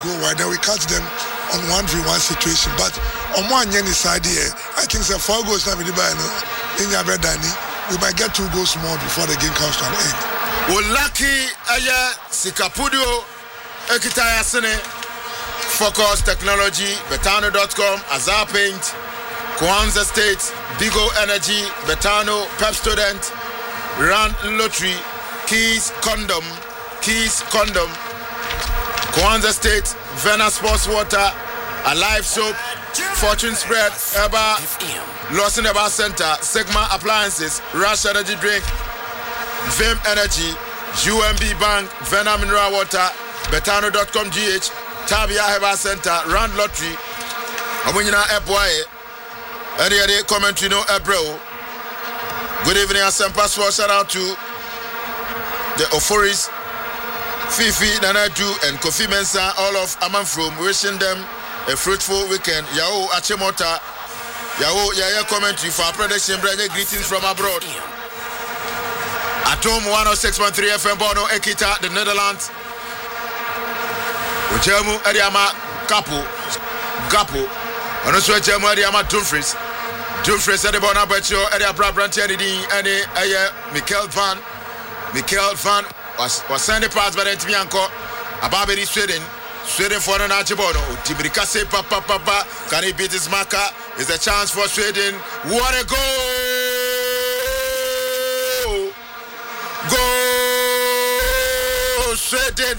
go wide, then we catch them on 1v1 situation. But on one side here, I think 4 goals now we might get 2 goals more before the game comes to an end. Lucky Aya Sikapudio Ekitaya Sene Focus Technology, Betano.com, Azar Paint, Kwanzaa State, Bigo Energy, Betano, Pep Student, Rand Lottery, Keys Condom, Kwanzaa State, Vena Sports Water, Alive Soap, Fortune Spread, Eba, Lawson Eba Center, Sigma Appliances, Rush Energy Drink, Vim Energy, UMB Bank, Vena Mineral Water, Betano.com GH, Tabia Eba Center, Rand Lottery, Amunyina Eboye, any commentary no Ebro. Good evening, Asempa Sports. Shout out to the Ophoris, Fifi, Nanadu, and Kofi Mensah, all of Amanfrom, wishing them a fruitful weekend. Yao Achemota, Yao Yaya commentary for our prediction, bringing greetings from abroad. Atom 106.3 FM Bono Ekita, the Netherlands. Ujemu Ediama Gapo, and also Ujemu Ediama Dumfries. Dumfries at the Bona Betio, Edia Brabrantiani, and Michael Van was sent a pass by Ntimianko, Ababedi Sweden for an Archibono, Tibricase Papa, can he beat his marker? Is a chance for Sweden. What a goal! Goal! Sweden.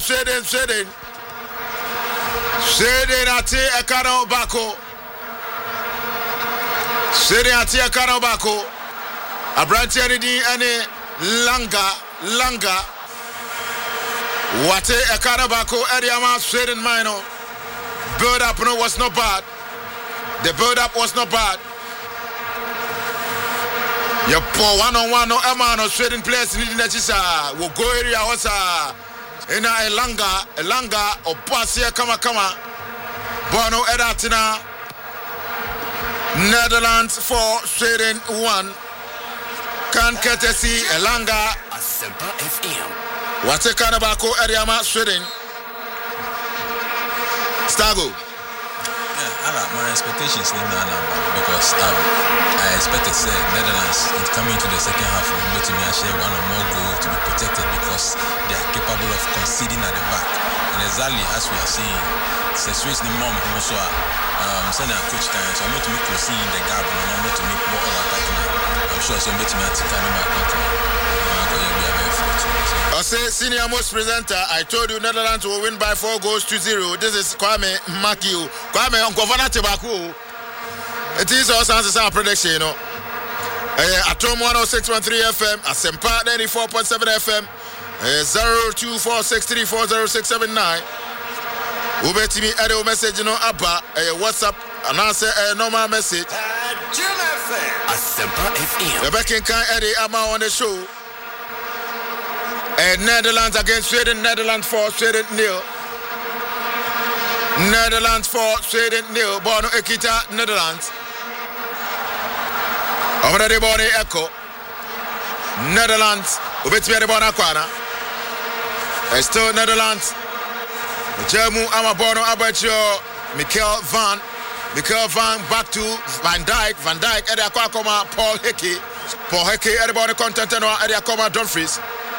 Sweden ati Ekano Bako. Sweden ati Ekano Bako. Abrantiani and Langa. Wate Ekarabako Ediama Sweden Mino. Build up was not bad. The build up was not bad. You pour 1-on-1 no Emano Sweden players needing that is will go area was in a Langa or Passia Kama Bono Edatina. Netherlands 4, Sweden 1. Can Ketesi Elanga Asempa FM. What's a Kanabako Ariama Sweden? Stago. My expectations because I expected Netherlands coming into the second half will to me share 1 or more goals to be protected because they are capable of conceding at the back. And exactly as we are seeing, situation in moment also sending a coach time, so I'm going to make closing in the gap and I'm going to make more attacking. I'm sure some betting at I say senior most presenter, I told you Netherlands will win by 4-0. This is Kwame Makiu. Kwame on Governor Tebaku. It is also our prediction, you know. Atom 106.3 FM, Asempa 94.7 FM, 0246340679. Ubeti me a message, you know, Abba, a WhatsApp, and answer a normal message. Asempa FM. Rebecca can Eddie Ama on the show. Netherlands against Sweden, Netherlands 4, Sweden 0. Netherlands 4, Sweden 0. Bono Ekita, Netherlands. Over the Bono Echo. Netherlands. Ubeti the Bono Aquana. Still Netherlands. Jemu Amabono Abacho. Michael Van back to Van Dijk. Van Dijk, Eddie Aquakoma, Paul Hickey, Eddie Bono Content and Eddie Aquama Dumfries.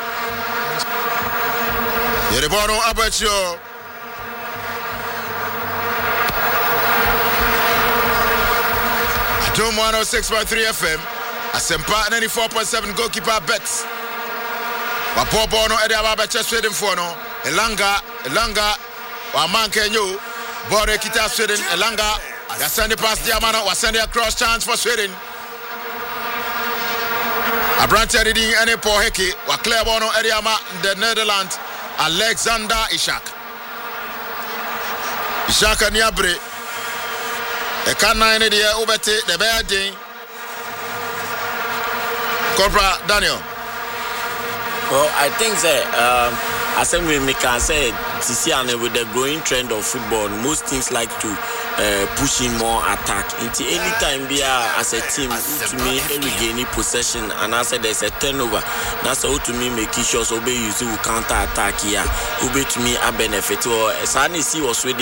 Yerebono Abacho. Atom 106.3 FM. Asempa 94.7 goalkeeper bets. Wapobono Eddie Abacha Sweden for no. Elanga. Wamanke Nyu. Bore Kita Sweden. Elanga. They send the pass Diamano. Was sending a cross chance for Sweden. Abrantia Didi and Paul Hickey. Wa clear bono Ediama the Netherlands. Alexander Ishak Niabre. The canine idea Ubete, the Beading. Cobra Daniel. Well, I think that as we can say, with the growing trend of football, most teams like to pushing more attack. Until anytime we are as a team, to me, regaining possession, and I said there's a turnover. That's how to me make sure so be use to counter attack here. Ube to me a benefit or as I see was with